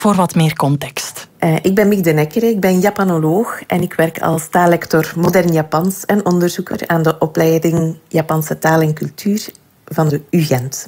voor wat meer context. Ik ben Miek de Nekkere, ik ben Japanoloog en ik werk als taallector modern Japans en onderzoeker aan de opleiding Japanse taal en cultuur van de UGent.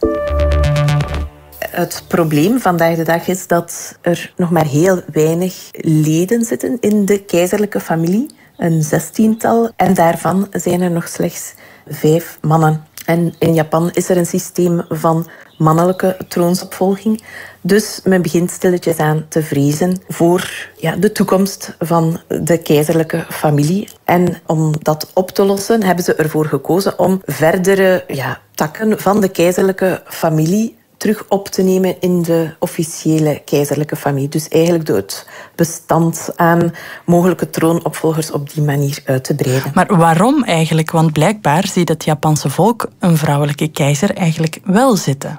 Het probleem vandaag de dag is dat er nog maar heel weinig leden zitten in de keizerlijke familie. Een 16-tal. En daarvan zijn er nog slechts 5 mannen. En in Japan is er een systeem van mannelijke troonsopvolging. Dus men begint stilletjes aan te vrezen voor de toekomst van de keizerlijke familie. En om dat op te lossen hebben ze ervoor gekozen om verdere takken van de keizerlijke familie terug op te nemen in de officiële keizerlijke familie. Dus eigenlijk door het bestand aan mogelijke troonopvolgers op die manier uit te breiden. Maar waarom eigenlijk? Want blijkbaar ziet het Japanse volk een vrouwelijke keizer eigenlijk wel zitten.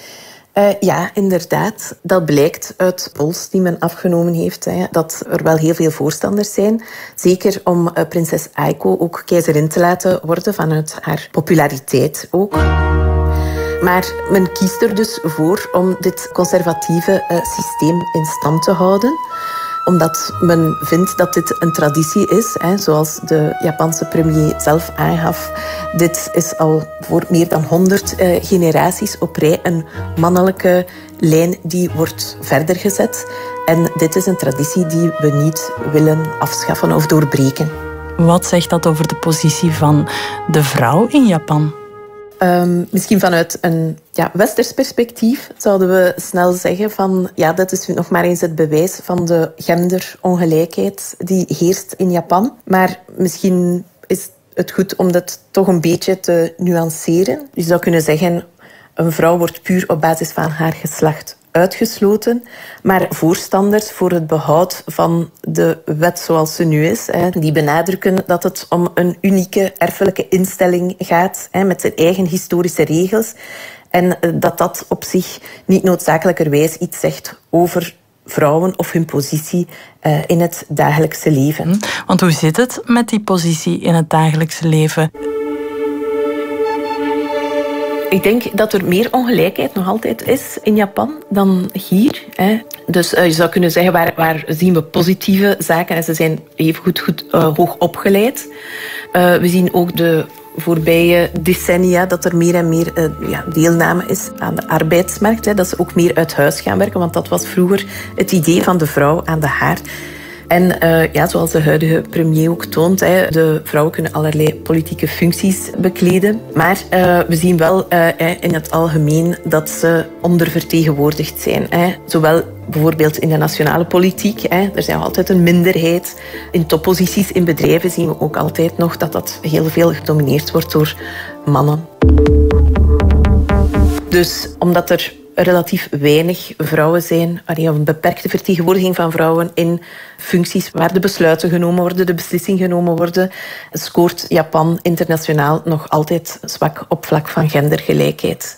Ja, inderdaad. Dat blijkt uit polls die men afgenomen heeft. Dat er wel heel veel voorstanders zijn. Zeker om prinses Aiko ook keizerin te laten worden vanuit haar populariteit ook. Maar men kiest er dus voor om dit conservatieve systeem in stand te houden. Omdat men vindt dat dit een traditie is. Zoals de Japanse premier zelf aangaf. Dit is al voor meer dan 100 generaties op rij een mannelijke lijn die wordt verder gezet. En dit is een traditie die we niet willen afschaffen of doorbreken. Wat zegt dat over de positie van de vrouw in Japan? Misschien vanuit een westers perspectief zouden we snel zeggen van dat is nog maar eens het bewijs van de genderongelijkheid die heerst in Japan. Maar misschien is het goed om dat toch een beetje te nuanceren. Je zou kunnen zeggen, een vrouw wordt puur op basis van haar geslacht uitgesloten, maar voorstanders voor het behoud van de wet zoals ze nu is, die benadrukken dat het om een unieke erfelijke instelling gaat, met zijn eigen historische regels, en dat op zich niet noodzakelijkerwijs iets zegt over vrouwen of hun positie in het dagelijkse leven. Want hoe zit het met die positie in het dagelijkse leven? Ik denk dat er meer ongelijkheid nog altijd is in Japan dan hier. Dus je zou kunnen zeggen, waar zien we positieve zaken? En ze zijn even goed hoog opgeleid. We zien ook de voorbije decennia dat er meer en meer deelname is aan de arbeidsmarkt. Dat ze ook meer uit huis gaan werken, want dat was vroeger het idee van de vrouw aan de haard. En zoals de huidige premier ook toont, de vrouwen kunnen allerlei politieke functies bekleden. Maar we zien wel in het algemeen dat ze ondervertegenwoordigd zijn. Zowel bijvoorbeeld in de nationale politiek. Er zijn altijd een minderheid. In topposities in bedrijven zien we ook altijd nog dat heel veel gedomineerd wordt door mannen. Dus omdat er relatief weinig vrouwen zijn, of een beperkte vertegenwoordiging van vrouwen in functies waar de besluiten genomen worden, de beslissingen genomen worden, scoort Japan internationaal nog altijd zwak op vlak van gendergelijkheid.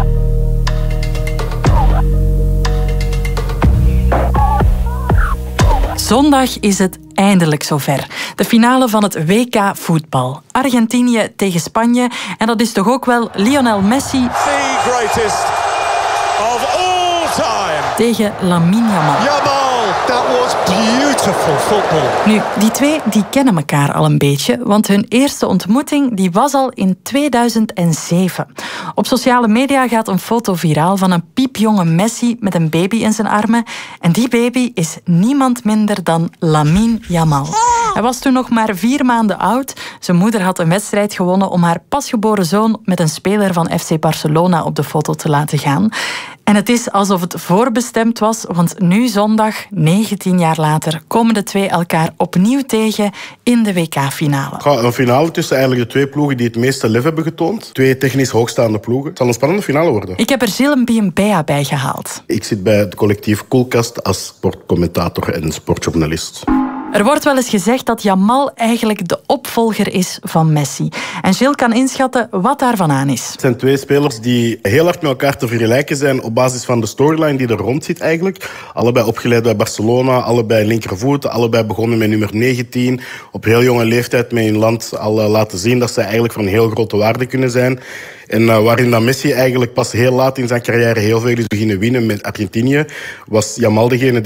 Zondag is het eindelijk zover. De finale van het WK voetbal. Argentinië tegen Spanje. En dat is toch ook wel Lionel Messi the greatest of all time tegen Lamine Yamal. Yamal, that was beautiful football. Nu, die twee die kennen elkaar al een beetje, want hun eerste ontmoeting die was al in 2007. Op sociale media gaat een foto viraal van een piepjonge Messi met een baby in zijn armen. En die baby is niemand minder dan Lamine Yamal. Hij was toen nog maar 4 maanden oud. Zijn moeder had een wedstrijd gewonnen om haar pasgeboren zoon met een speler van FC Barcelona op de foto te laten gaan. En het is alsof het voorbestemd was, want nu zondag, 19 jaar later, komen de twee elkaar opnieuw tegen in de WK-finale. Een finale tussen eigenlijk de 2 ploegen die het meeste lef hebben getoond. 2 technisch hoogstaande ploegen. Het zal een spannende finale worden. Ik heb er Gilles Mbia bij gehaald. Ik zit bij het collectief Koelkast als sportcommentator en sportjournalist. Er wordt wel eens gezegd dat Yamal eigenlijk de opvolger is van Messi. En Gilles kan inschatten wat daarvan aan is. Het zijn twee spelers die heel hard met elkaar te vergelijken zijn op basis van de storyline die er rond zit eigenlijk. Allebei opgeleid bij Barcelona, allebei linkervoet, allebei begonnen met nummer 19. Op heel jonge leeftijd met hun land al laten zien dat zij eigenlijk van heel grote waarde kunnen zijn. En waarin dat Messi eigenlijk pas heel laat in zijn carrière heel veel is beginnen winnen met Argentinië, was Yamal degene